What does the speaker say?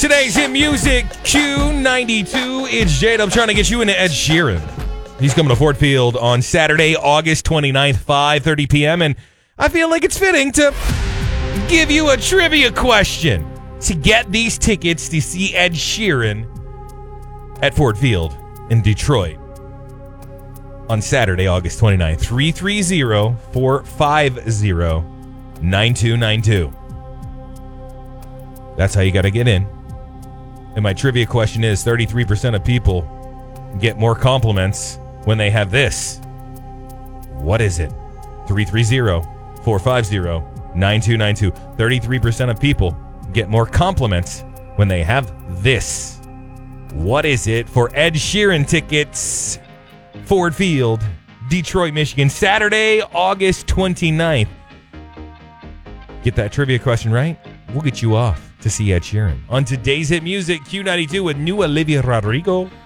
Today's hit music, Q92. It's Jade. I'm trying to get you into Ed Sheeran. He's coming to Ford Field on Saturday, August 29th, 5:30 p.m. And I feel like it's fitting to give you a trivia question to get these tickets to see Ed Sheeran at Ford Field in Detroit on Saturday, August 29th. 330-450-9292. That's how you got to get in. And my trivia question is 33% of people get more compliments when they have this. What is it? 330-450-9292. 33% of people get more compliments when they have this. What is it for Ed Sheeran tickets? Ford Field, Detroit, Michigan, Saturday, August 29th. Get that trivia question right? We'll get you off to see Ed Sheeran on today's hit music, Q92 with new Olivia Rodrigo.